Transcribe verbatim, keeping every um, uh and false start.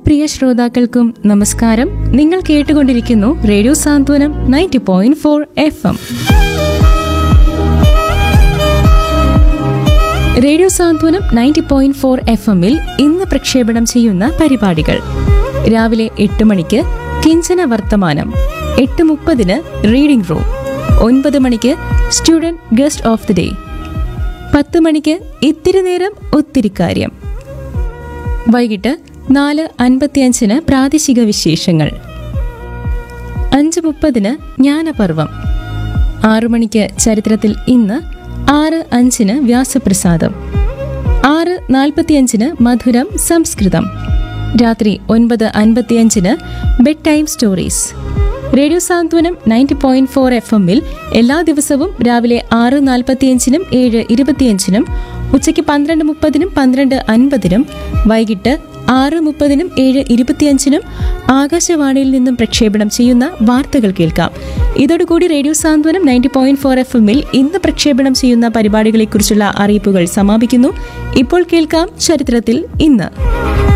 പ്രിയ ശ്രോതാക്കൾക്കും നമസ്കാരം. നിങ്ങൾ കേട്ടുകൊണ്ടിരിക്കുന്നു റേഡിയോ സാന്ത്വനം ninety point four F M. Radio സാന്ത്വനം നയൻറ്റി പോയിന്റ് ഫോർ എഫ് എമ്മിൽ ഇന്ന് പ്രക്ഷേപണം ചെയ്യുന്ന പരിപാടികൾ: രാവിലെ എട്ട് മണിക്ക് കിഞ്ചന വർത്തമാനം, എട്ട് മുപ്പതിന് റീഡിംഗ് റൂം, ഒൻപത് മണിക്ക് student guest of the day, പത്ത് മണിക്ക് ഇത്തിരി നേരം ഒത്തിരി കാര്യം, വൈകിട്ട് നാല് അൻപത്തിയഞ്ചിന് പ്രാദേശിക വിശേഷങ്ങൾ, അഞ്ച് മുപ്പതിന് ജ്ഞാനപർവം, ആറു മണിക്ക് ചരിത്രത്തിൽ ഇന്ന്, ആറ് അഞ്ചിന് വ്യാസപ്രസാദം, ആറ് നാൽപ്പത്തിയഞ്ചിന് മധുരം സംസ്കൃതം, രാത്രി ഒൻപത് അൻപത്തിയഞ്ചിന് ബെഡ് ടൈം സ്റ്റോറീസ്. റേഡിയോ സാന്ത്വനം നയൻറ്റി പോയിന്റ് ഫോർ എഫ് എമ്മിൽ എല്ലാ ദിവസവും രാവിലെ ആറ് നാൽപ്പത്തിയഞ്ചിനും ഏഴ് ഇരുപത്തിയഞ്ചിനും ഉച്ചയ്ക്ക് പന്ത്രണ്ട് മുപ്പതിനും പന്ത്രണ്ട് അൻപതിനും വൈകിട്ട് ആറ് മുപ്പതിനും ഏഴ് ഇരുപത്തിയഞ്ചിനും ആകാശവാണിയിൽ നിന്നും പ്രക്ഷേപണം ചെയ്യുന്ന വാർത്തകൾ കേൾക്കാം. ഇതോടുകൂടി റേഡിയോ സാന്ത്വനം നയൻറ്റി പോയിന്റ് ഫോർ എഫ് എമ്മിൽ ഇന്ന് പ്രക്ഷേപണം ചെയ്യുന്ന പരിപാടികളെക്കുറിച്ചുള്ള അറിയിപ്പുകൾ സമാപിക്കുന്നു. ഇപ്പോൾ കേൾക്കാം ചരിത്രത്തിൽ ഇന്ന്.